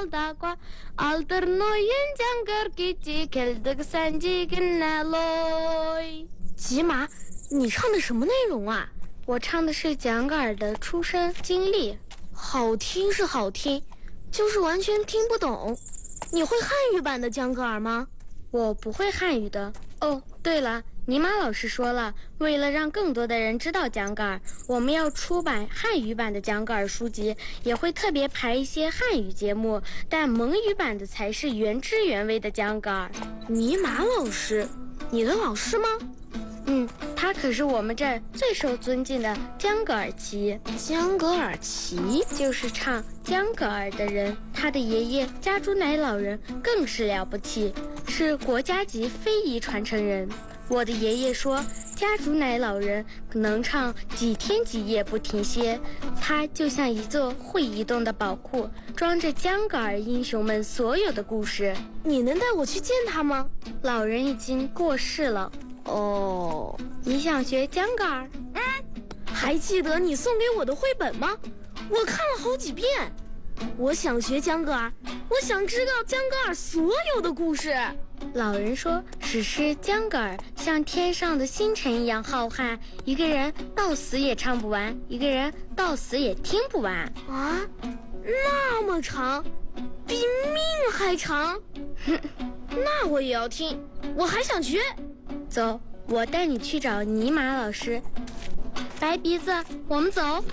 malda alter noyen jangar kici kelдэг sanjigna loy。吉玛，你唱的什么内容啊？我唱的是蒋格尔的出生经历，好听是好听，就是完全听不懂。你会汉语版的江格尔吗？我不会汉语的。哦，对了，尼玛老师说了，为了让更多的人知道江格尔，我们要出版汉语版的江格尔书籍，也会特别排一些汉语节目，但蒙语版的才是原汁原味的江格尔。尼玛老师，你的老师吗？他可是我们这儿最受尊敬的江格尔奇。江格尔奇就是唱江格尔的人，他的爷爷加朱乃老人更是了不起，是国家级非遗传承人。我的爷爷说，加朱乃老人能唱几天几夜不停歇，他就像一座会移动的宝库，装着江格尔英雄们所有的故事。你能带我去见他吗？老人已经过世了。哦，你想学江格尔？还记得你送给我的绘本吗？我看了好几遍。我想学江格尔，我想知道江格尔所有的故事。老人说，史诗江格尔像天上的星辰一样浩瀚，一个人到死也唱不完，一个人到死也听不完。啊，那么长，比命还长。那我也要听，我还想学。走，我带你去找尼玛老师。白鼻子，我们走。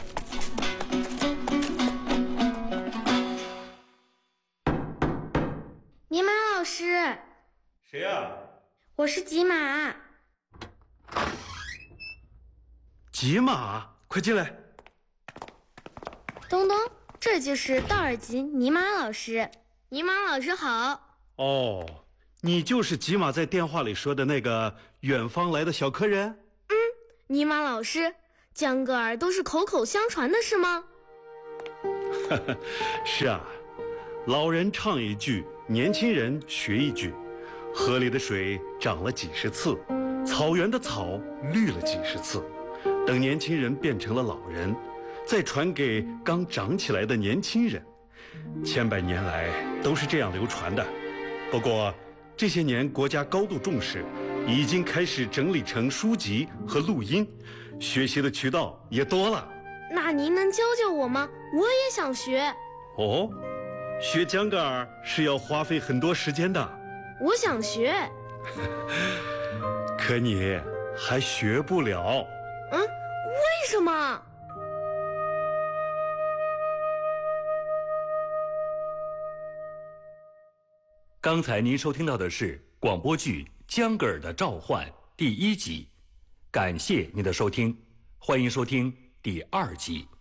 尼玛老师。 谁呀？ 我是吉玛。 吉玛，快进来。 东东，这就是道尔吉尼玛老师。尼玛老师好。 哦，你就是吉玛在电话里说的那个远方来的小客人？ 尼玛老师，江格尔都是口口相传的是吗？ 是啊，老人唱一句，年轻人学一句。河里的水涨了几十次，草原的草绿了几十次，等年轻人变成了老人，再传给刚长起来的年轻人，千百年来都是这样流传的。不过这些年国家高度重视，已经开始整理成书籍和录音，学习的渠道也多了。 那您能教教我吗？我也想学。 哦，学江格尔是要花费很多时间的。 我想学。 可你还学不了。 为什么？ 刚才您收听到的是广播剧《江格尔的召唤》第1集，感谢您的收听，欢迎收听第2集。